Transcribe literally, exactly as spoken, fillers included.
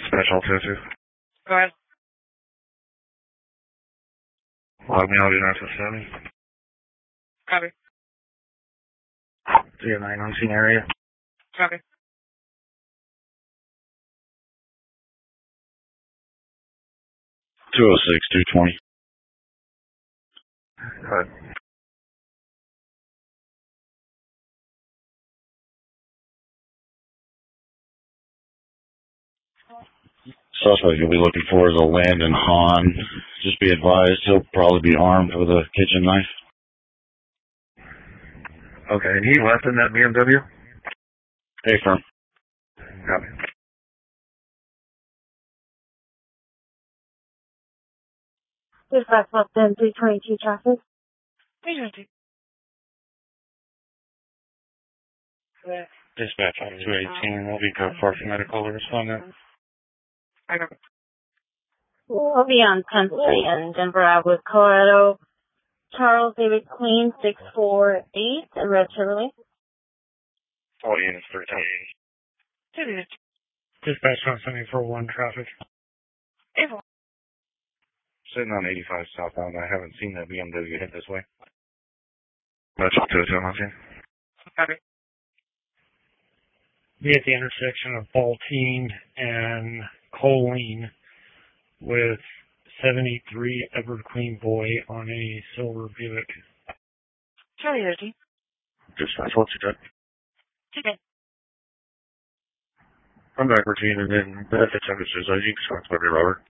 Dispatch all two two. Go ahead. Log me out in our system. Copy. three oh nine on scene area. Copy. two oh six, two twenty. Go ahead. Suspect you'll be looking for is a Landon Hahn. Just be advised, he'll probably be armed with a kitchen knife. Okay, and he left in that B M W? Hey, firm. Copy. Dispatch left in three twenty-two traffic. three twenty-two. Yeah. Dispatch on two eighteen, we'll be code for medical to respond to. I know. We'll be on tenth Street in Denver Ave with Colorado. Charles David Queen, six four eight, red Chevrolet. All units, three ten. Dispatch on seventy-four one traffic. April. Sitting on eighty-five southbound, I haven't seen that B M W hit this way. That's all two two, I'm seeing. Copy. Be at the intersection of Baltine and Colleen with seventy-three Edward Queen Boy on a silver Buick. Charlie thirteen. Dispatch, what's your check? Okay. I'm back routine and then at the temperatures, I you can start to be Robert.